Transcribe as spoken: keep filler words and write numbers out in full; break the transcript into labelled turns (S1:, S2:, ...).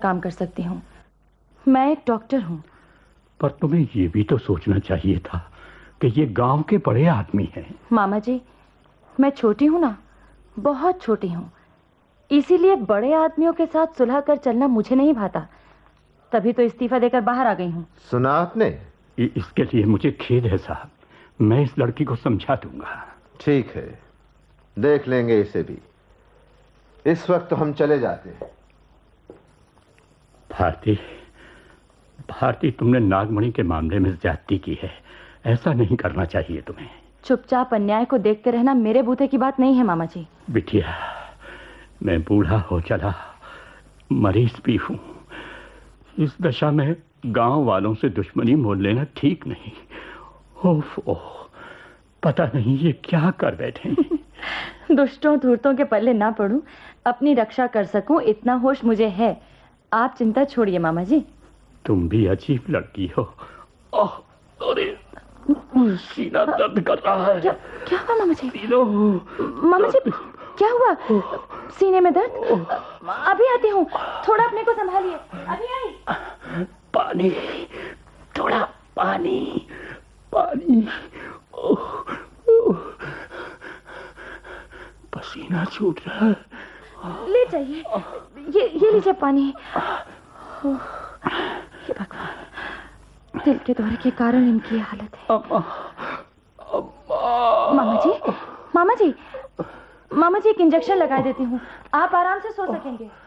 S1: काम कर सकती हूँ। मैं एक डॉक्टर हूँ।
S2: पर तुम्हें ये भी तो सोचना चाहिए था कि ये गांव के बड़े आदमी हैं।
S1: मामा जी, मैं छोटी हूँ ना, बहुत छोटी हूँ, इसीलिए बड़े आदमियों के साथ सुलह कर चलना मुझे नहीं भाता। तभी तो इस्तीफा देकर बाहर आ गई हूँ।
S3: सुना आपने?
S2: इसके लिए मुझे खेद है साहब, मैं इस लड़की को समझा दूंगा।
S3: ठीक है, देख लेंगे इसे भी। इस वक्त तो हम चले जाते हैं।
S2: भारती, भारती, तुमने नागमणि के मामले में ज्यादती की है। ऐसा नहीं करना चाहिए तुम्हें।
S1: चुपचाप अन्याय को देखते रहना मेरे बूते की बात नहीं है मामा जी।
S2: बिटिया, मैं बूढ़ा हो चला, मरीज भी हूं। इस दशा में गांव वालों से दुश्मनी मोल लेना ठीक नहीं। ओफ ओह, पता नहीं ये क्या कर बैठे।
S1: दुष्टों धूर्तों के पल्ले ना पड़ूं, अपनी रक्षा कर सकूं, इतना होश मुझे है। आप चिंता छोड़िए मामा जी।
S2: तुम भी अजीब लड़की हो। ओह, अरे सीना दर्द कर रहा है।
S1: क्या क्या हुआ मामा जी?
S2: मामा
S1: जी, क्या हुआ? सीने में दर्द? अभी आती हूँ, थोड़ा अपने को संभालिए। अभी आई।
S2: पानी, थोड़ा पानी, पानी। ओह, ओह, पसीना छूट रहा है।
S1: ले जाइए, ये ये लीजिए पानी। हे भगवान, दिल के दौरे के कारण इनकी हालत है। मामा जी, मामा जी, मामा जी, एक इंजेक्शन लगा देती हूँ, आप आराम से सो सकेंगे।